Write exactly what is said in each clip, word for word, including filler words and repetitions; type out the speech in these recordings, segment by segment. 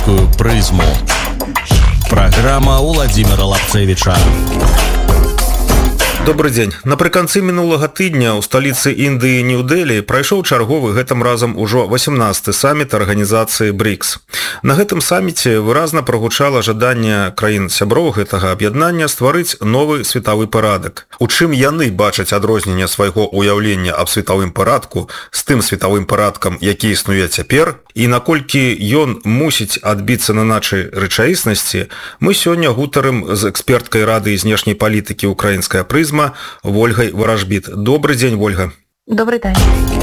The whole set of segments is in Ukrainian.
беларускую прызму. Праграма Уладзіміра Лапцевіча. Добрый дзень. Напрыканцы мінулага тыдня ў сталіцы Індыі Нью-Дэлі прайшоў чарговы гэтым разам ужо васямнасты саміт арганізацыі брикс. На гэтым саміце выразна прагучала жаданне краін-сяброў гэтага аб'яднання стварыць новы светавы парадак. У чым яны бачаць адрозненне свайго ўяўлення аб светавым парадку з тым светавым парадкам, які існуе цяпер, і наколькі ён мусіць адбіцца на нашай рэчаіснасці, мы сёння гутарым з эксперткай Рады знешняй палітыкі «Украінская прызма» Ольгой Ворожбит. Добрый день, Ольга. Добрый день.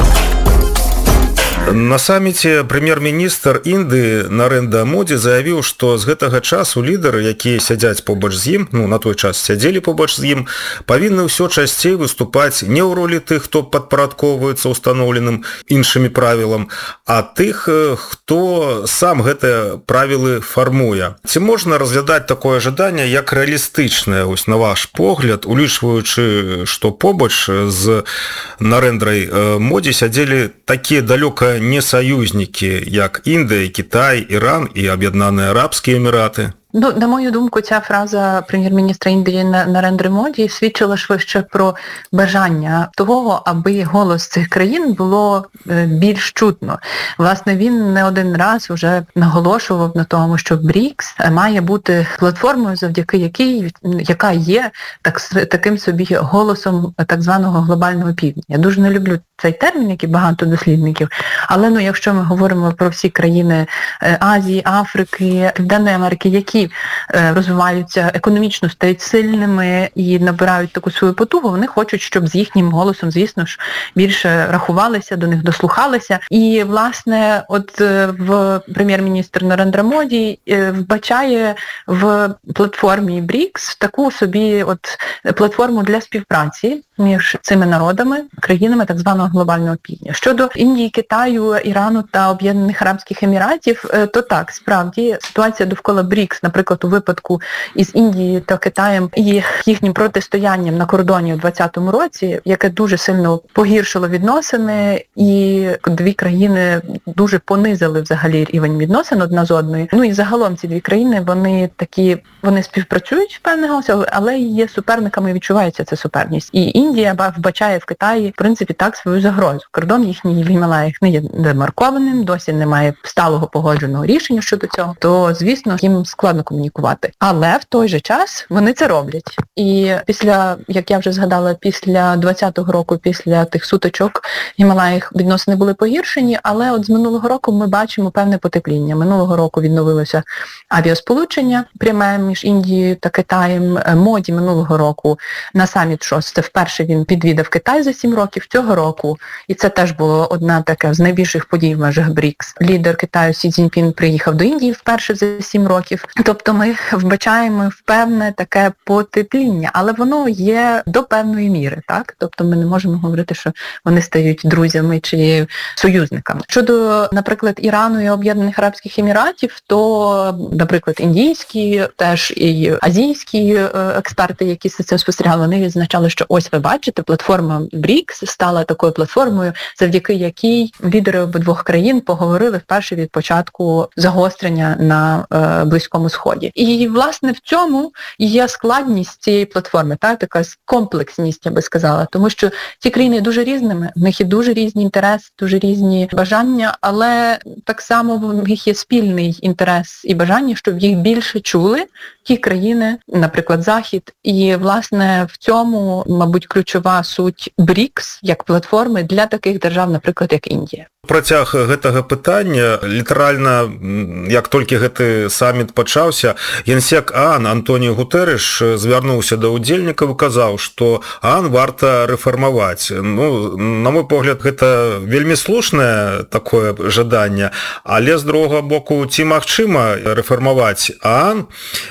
На саміце прэм'ер-міністр Індыі Нарендра Моді заявіў, што з гэтага часу лідары, якія сядзяць побач з ім, ну, на той час сядзелі побач з ім, павінны ўсё часцей выступаць не ў ролі тых, хто падпарадкоўваецца ўстаноўленым іншымі правілам, а тых, хто сам гэтыя правілы фармуе. Ці можна разглядаць такое жаданне як рэалістычнае, ось на ваш погляд, улічваючы, што побач з Нарендрай Моді сядзелі такія далёка не союзники, як Індія, Китай, Іран і Об'єднані Арабські Емірати? Ну, на мою думку, ця фраза прем'єр-міністра Індії Нарендри Моді свідчила швидше про бажання того, аби голос цих країн було більш чутно. Власне, він не один раз вже наголошував на тому, що брикс має бути платформою, завдяки якій, яка є так, таким собі голосом так званого глобального півдня. Я дуже не люблю цей термін, який багато дослідників, але ну, якщо ми говоримо про всі країни Азії, Африки, Південної Америки, які розвиваються економічно, стають сильними і набирають таку свою потугу, вони хочуть, щоб з їхнім голосом, звісно ж, більше рахувалися, до них дослухалися. І, власне, от в прем'єр-міністр Нарендра Моді вбачає в платформі брикс таку собі от платформу для співпраці між цими народами, країнами так званого глобального півдня. Щодо Індії, Китаю, Ірану та Об'єднаних Арабських Еміратів, то так, справді, ситуація довкола брикс, наприклад, у випадку із Індією та Китаєм і їхнім протистоянням на кордоні у двадцятому році, яке дуже сильно погіршило відносини, і дві країни дуже понизили взагалі рівень відносин одна з одною. Ну і загалом ці дві країни, вони такі, вони співпрацюють в певних галузях, але є суперниками, і відчувається ця суперність. І Індія вбачає в Китаї, в принципі, так свою загрозу. Кордон їхній в Гімалаях не є демаркованим, досі немає сталого погодженого рішення щодо цього, то, звісно, їм складно комунікувати. Але в той же час вони це роблять. І після, як я вже згадала, після двадцятого року, після тих сутичок в Гімалаях відносини були погіршені, але от з минулого року ми бачимо певне потепління. Минулого року відновилося авіасполучення пряме між Індією та Китаєм. Моді минулого року на саміт ШОС, це вперше він підвідав Китай за сім років, цього року, і це теж було одна така з найбільших подій в межах брикс. Лідер Китаю Сі Цзіньпін приїхав до Індії вперше за сім років. Тобто ми вбачаємо в певне таке потепління, але воно є до певної міри, так? Тобто ми не можемо говорити, що вони стають друзями чи союзниками. Щодо, наприклад, Ірану і Об'єднаних Арабських Еміратів, то, наприклад, індійські, теж і азійські експерти, які це спостерігали, вони відзначали, що ось ви бачите, платформа брикс стала такою платформою, завдяки якій лідери обидвох країн поговорили вперше від початку загострення на е, Близькому Сході. І, власне, в цьому є складність цієї платформи, так, така комплексність, я би сказала, тому що ці країни дуже різними, в них є дуже різні інтереси, дуже різні бажання, але так само в них є спільний інтерес і бажання, щоб їх більше чули ті країни, наприклад, Захід. І, власне, в цьому, мабуть, ключова суть брикс як платформи для таких держав, наприклад, як Індія. Працяг гэтага пытання, літаральна, як толькі гэты саміт пачаўся, генсек ААН Антоніо Гутэрэш звярнуўся да ўдзельнікаў і казаў, што ААН варта рэфармаваць. Ну, на мой погляд, гэта вельмі слушнае такое жаданне, але з другога боку, ці магчыма рэфармаваць ААН?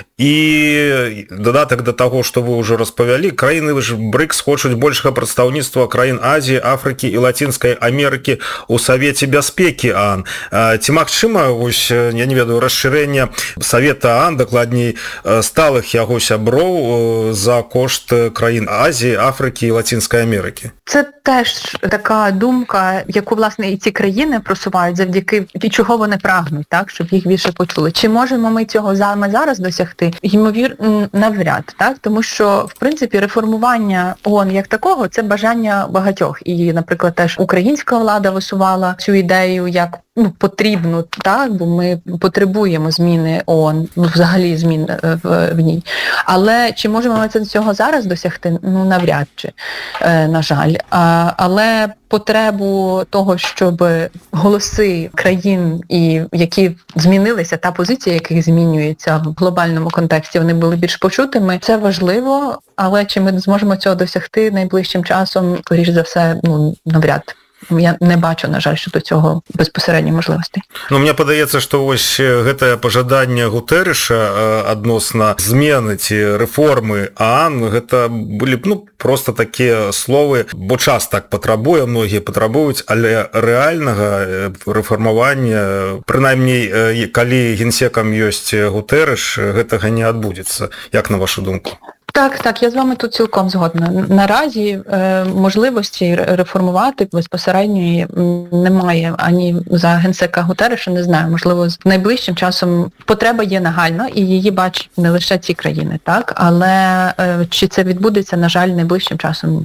І дадатак да таго, што вы ўжо распавялі, краіны брикс хочуць большага прадстаўніцтва краін Азіі, Афрыкі і Лацінскай Амерыкі ў Савеце Савете бяспекі ААН. Ці магчыма, вось, я не ведаю, расшырэнне Савета ААН, дакладней, сталых яго сяброў за кошт краін Азії, Африки і Латинської Америки? Це теж така думка, яку, власне, і ці країни просувають завдяки, від чого вони прагнуть, так, щоб їх більше почули. Чи можемо ми цього саме зараз досягти? Ймовірно, навряд, так, тому що, в принципі, реформування ООН як такого – це бажання багатьох. І, наприклад, теж українська влада висувала цю ідею як ну, потрібну, так, бо ми потребуємо зміни ООН, ну, взагалі змін в, в ній. Але чи можемо ми це цього зараз досягти? Ну, навряд чи, е, на жаль. А, але потребу того, щоб голоси країн, і які змінилися, та позиція, яких змінюється в глобальному контексті, вони були більш почутими, це важливо, але чи ми зможемо цього досягти найближчим часом, скоріш за все, ну, навряд. Я не бачу, на жаль, що до цього безпосередньо можливостей. Ну, мне падаецца, што вось гэтае пажаданне Гутэрэша адносна змены ці рэформы ААН, гэта былі б, ну, просто такія словы, бо час так патрабуе, многія патрабуюць, але рэальнага рэфармавання, прынаймні, калі генсекам ёсць Гутэрэш, гэтага не адбудзецца. Як на вашу думку? Так, так, я з вами тут цілком згодна. Наразі е, можливості реформувати безпосередньо немає ані за генсека Гутерреша, не знаю, можливо, з найближчим часом потреба є нагальна і її бачать не лише ці країни, так, але е, чи це відбудеться, на жаль, найближчим часом,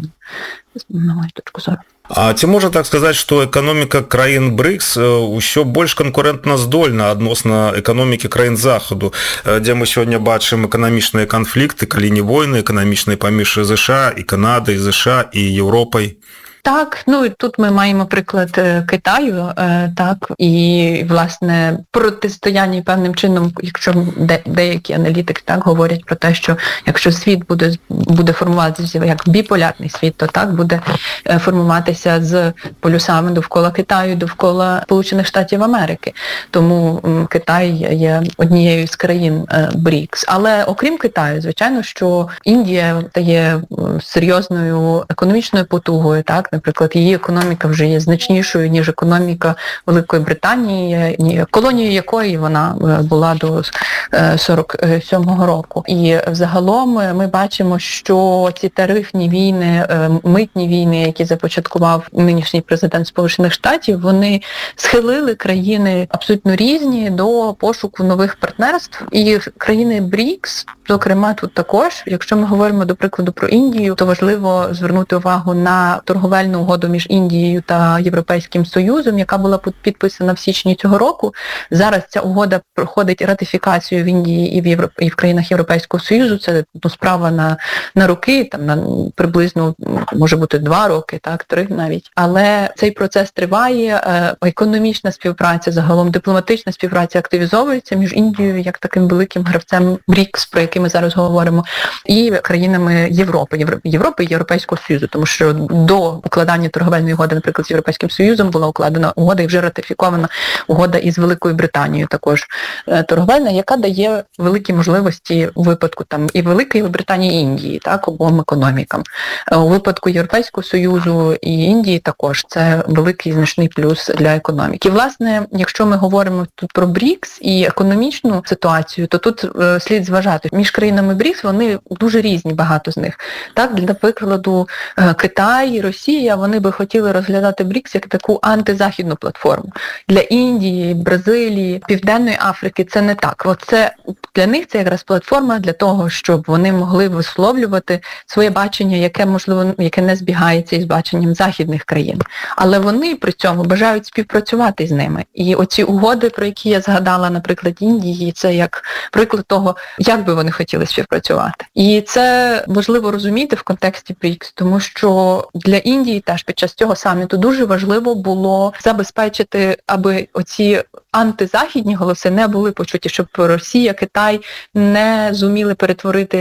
на мою точку зору. А ці можна так сказаць, што эканоміка краін БРИКС ўсё больш канкурэнтна здольна адносна эканомікі краін Захаду, дзе мы сёння бачым эканамічныя канфлікты, калі не войны, эканамічныя паміж ЗША і Канадай, ЗША і Європай? Так, ну і тут ми маємо приклад Китаю, так, і, власне, протистояння певним чином, якщо де, деякі аналітики так говорять про те, що якщо світ буде, буде формуватися як біполярний світ, то так буде формуватися з полюсами довкола Китаю, довкола Сполучених Штатів Америки. Тому Китай є однією з країн БРІКС. Але окрім Китаю, звичайно, що Індія стає серйозною економічною потугою, так. Наприклад, її економіка вже є значнішою, ніж економіка Великої Британії, колонією якої вона була до сорок сьомого року. І загалом ми бачимо, що ці тарифні війни, митні війни, які започаткував нинішній президент Сполучених Штатів, вони схилили країни абсолютно різні до пошуку нових партнерств. І країни БРІКС, зокрема, тут також, якщо ми говоримо, до прикладу, про Індію, то важливо звернути увагу на торговельну угоду між Індією та Європейським Союзом, яка була підписана в січні цього року. Зараз ця угода проходить ратифікацію в Індії і в, Європ... і в країнах Європейського Союзу. Це ну, справа на, на роки, там, на приблизно, може бути, два роки, так, три навіть. Але цей процес триває, економічна співпраця, загалом дипломатична співпраця активізовується між Індією, як таким великим гравцем БРІКС, про який ми зараз говоримо, і країнами Європи, Європи і Європейського Союзу, тому що до укладання торговельної угоди, наприклад, з Європейським Союзом була укладена угода і вже ратифікована угода із Великою Британією також торговельна, яка дає великі можливості у випадку там і Великої Британії, і Індії, так, обом економікам. У випадку Європейського Союзу і Індії також це великий значний плюс для економіки. І, власне, якщо ми говоримо тут про БРІКС і економічну ситуацію, то тут е, слід зважати. Між країнами БРІКС вони дуже різні, багато з них. Так, для прикладу, е, Китай, Росія, вони би хотіли розглядати БРІКС як таку антизахідну платформу. Для Індії, Бразилії, Південної Африки це не так. От це, для них це якраз платформа для того, щоб вони могли висловлювати своє бачення, яке, можливо, яке не збігається із баченням західних країн. Але вони при цьому бажають співпрацювати з ними. І оці угоди, про які я згадала, наприклад, Індії, це як приклад того, як би вони хотіли співпрацювати. І це важливо розуміти в контексті БРІКС, тому що для Індії теж під час цього саміту дуже важливо було забезпечити, аби оці антизахідні голоси не були почуті, щоб Росія, Китай не зуміли перетворити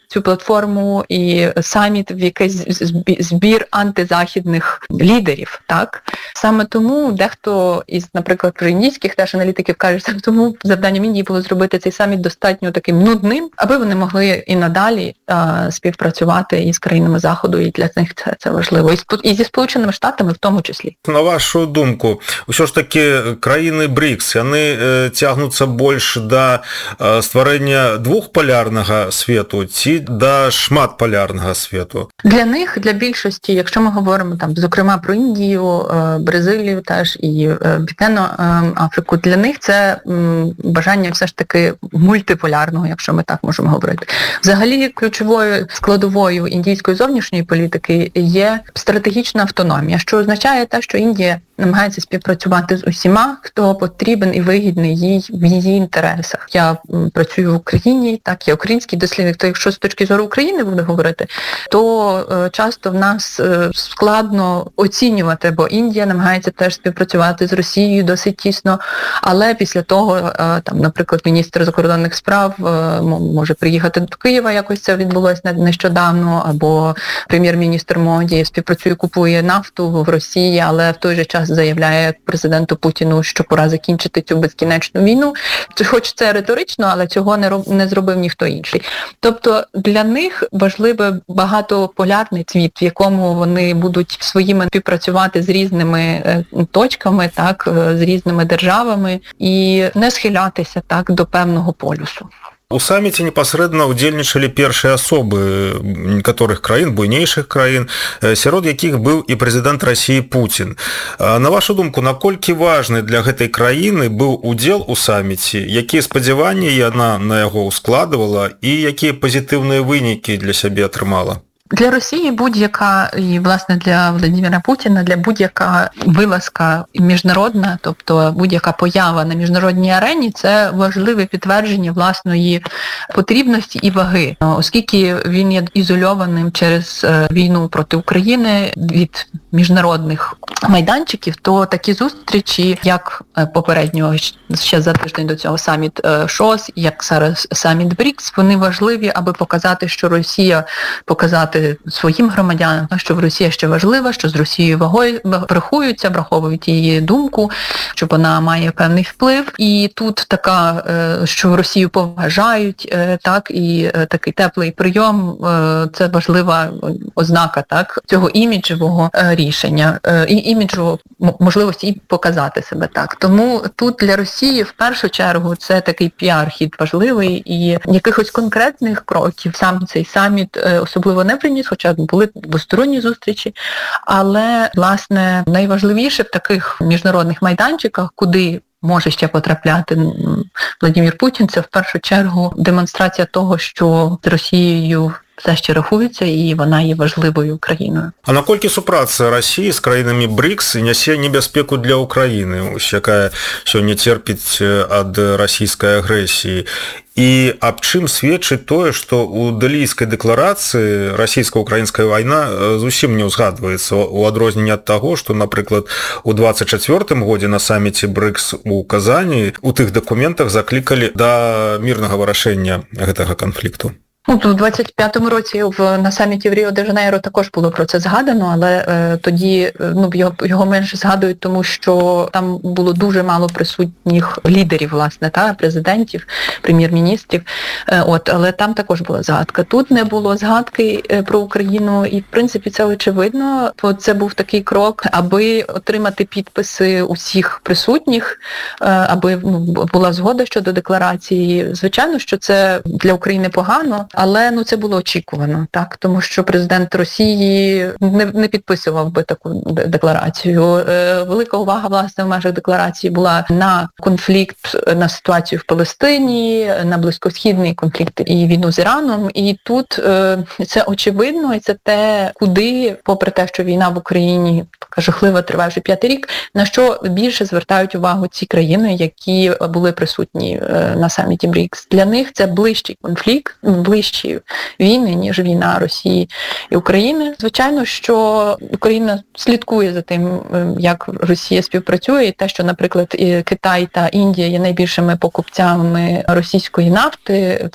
цю платформу і саміт в якийсь збір антизахідних лідерів, так? Саме тому дехто із, наприклад, індійських теж аналітиків каже, що тому завданням Індії було зробити цей саміт достатньо таким нудним, аби вони могли і надалі а, співпрацювати із країнами Заходу, і для них це, це важливо. І, і зі Сполученими Штатами в тому числі. На вашу думку, все ж таки країни БРІКС, вони е, тягнуться більш до е, створення двохполярного світу чи до шматполярного світу? Для них, для більшості, якщо ми говоримо там, зокрема про Індію, е, Бразилію теж і е, Південну е, Африку, для них це м, бажання все ж таки мультиполярного, якщо ми так можемо говорити. Взагалі ключовою складовою індійської зовнішньої політики є стратегічна автономія, що означає те, що Індія намагається співпрацювати з усіма, хто потрібен і вигідний їй в її інтересах. Я м, працюю в Україні, так, я український дослідник, то якщо з точки зору України буду говорити, то е, часто в нас е, складно оцінювати, бо Індія намагається теж співпрацювати з Росією досить тісно, але після того, е, там, наприклад, міністр закордонних справ е, може приїхати до Києва, якось це відбулося нещодавно, або прем'єр-міністр Моді співпрацює, купує нафту в Росії, але в той же час заявляє президенту Путіну, що пора закінчити цю безкінечну війну. Хоч це риторично, але цього не, роб, не зробив ніхто інший. Тобто для них важливий багатополярний світ, в якому вони будуть своїми співпрацювати з різними точками, так, з різними державами і не схилятися так до певного полюсу. У саміце непасрэдна ўдзельнічалі першыя асобы некаторых краін, буйнейшых краін, сярод якіх быў і прэзідэнт Расіі Пуцін. На вашу думку, наколькі важны для гэтай краіны быў удзел у саміце, якія спадзяванні яна на яго ускладывала і якія пазітыўныя вынікі для сябе атрымала? Для Росії будь-яка, і власне для Володимира Путіна, для будь-яка вилазка міжнародна, тобто будь-яка поява на міжнародній арені, це важливе підтвердження власної потрібності і ваги. Оскільки він є ізольованим через війну проти України від міжнародних майданчиків, то такі зустрічі, як попереднього ще за тиждень до цього саміт ШОС, як зараз саміт БРІКС, вони важливі, аби показати, що Росія, показати своїм громадянам, що в Росія ще важлива, що з Росією вагою рахуються, враховують її думку, що вона має певний вплив. І тут така, що Росію поважають, так, і такий теплий прийом, це важлива ознака, так, цього іміджевого рішення, і іміджу можливості і показати себе так. Тому тут для Росії в першу чергу це такий піар-хід важливий, і якихось конкретних кроків сам цей саміт особливо не приніс, хоча були двосторонні зустрічі, але, власне, найважливіше в таких міжнародних майданчиках, куди може ще потрапляти Володимир Путін, це в першу чергу демонстрація того, що з Росією все ще рахується і вона є важливою країною. А наколькі супраца Росіі з країнами БРІКС нясе небяспеку для України, яка сёння церпіць ад расійскай агрэсіі? І аб чым сведчыць тое, што ў дэлійскай дэкларацыі расійска-украінская вайна зусім не ўзгадваецца, у адрозненне ад таго, што, напрыклад, у двадцать чацвёртым годзе на саміце БРІКС у Казані у тых дакументах заклікалі да мірнага вырашэння гэтага канфлікту. Ну, у двадцять п'ятому році в, на саміті в Ріо-де-Жанейро також було про це згадано, але е, тоді ну, його, його менше згадують, тому що там було дуже мало присутніх лідерів, власне, та, президентів, прем'єр-міністрів. Е, от, але там також була згадка. Тут не було згадки е, про Україну, і, в принципі, це очевидно. То це був такий крок, аби отримати підписи усіх присутніх, е, аби ну, була згода щодо декларації. Звичайно, що це для України погано, але ну це було очікувано, так, тому що президент Росії не, не підписував би таку декларацію. Е, велика увага, власне, в межах декларації була на конфлікт, на ситуацію в Палестині, на близькосхідний конфлікт і війну з Іраном. І тут е, це очевидно, і це те, куди, попри те, що війна в Україні така жахлива, триває вже п'ятий рік, на що більше звертають увагу ці країни, які були присутні е, на саміті БРІКС. Для них це ближчий конфлікт, ближчий війни, ніж війна Росії і України. Звичайно, що Україна слідкує за тим, як Росія співпрацює, і те, що, наприклад, Китай та Індія є найбільшими покупцями російської нафти, це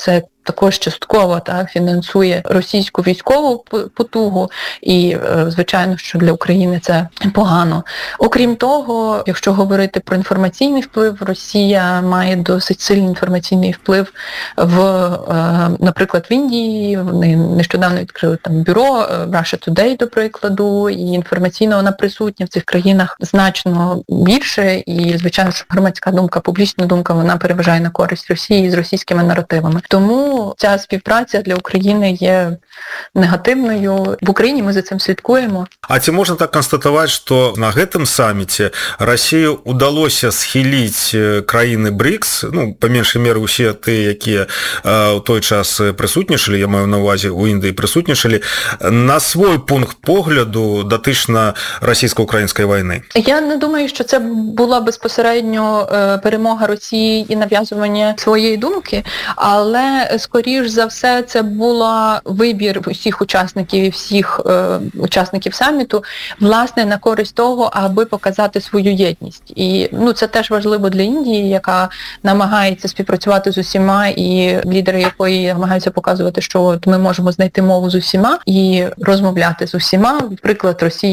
також частково так, фінансує російську військову потугу, і, звичайно, що для України це погано. Окрім того, якщо говорити про інформаційний вплив, Росія має досить сильний інформаційний вплив в, наприклад, в Індії. Вони нещодавно відкрили там бюро Russia Today, до прикладу, і інформаційно вона присутня в цих країнах значно більше, і, звичайно, що громадська думка, публічна думка, вона переважає на користь Росії з російськими наративами. Тому ця співпраця для України є негативною. В Україні ми за цим слідкуємо. А ці можна так констатувати, що на гэтым саміце Росію удалося схиліць країни БРИКС, ну, по меншай меры, усе тыя, якія у той час присутнічалі, я маю на увазі, у Індії присутнічалі, на свой пункт погляду датычна расійско-української війни? Я не думаю, що це була безпосередньо перемога Росії і нав'язування своєї думки, але, скоріш за все, це була вибір усіх учасників і всіх е, учасників саміту, власне, на користь того, аби показати свою єдність. І, ну, це теж важливо для Індії, яка намагається співпрацювати з усіма, і лідери якої намагаються показувати, що от ми можемо знайти мову з усіма і розмовляти з усіма. Приклад Росії